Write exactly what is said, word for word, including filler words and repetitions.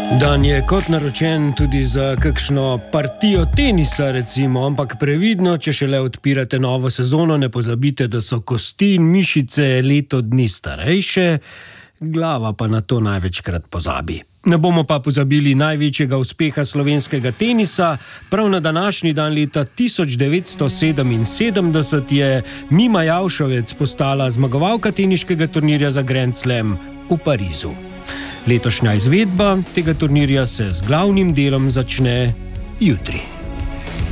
Dan je kot naročen tudi za kakšno partijo tenisa, recimo, ampak previdno, če šele odpirate novo sezono, ne pozabite, da so kosti in mišice leto dni starejše, glava pa na to največkrat pozabi. Ne bomo pa pozabili največjega uspeha slovenskega tenisa. Prav na današnji dan leta tisoč devetsto sedeminsedemdeset je Mima Javšovec postala zmagovalka teniškega turnirja za Grand Slam v Parizu. Letošnja izvedba tega turnirja se z glavnim delom začne jutri.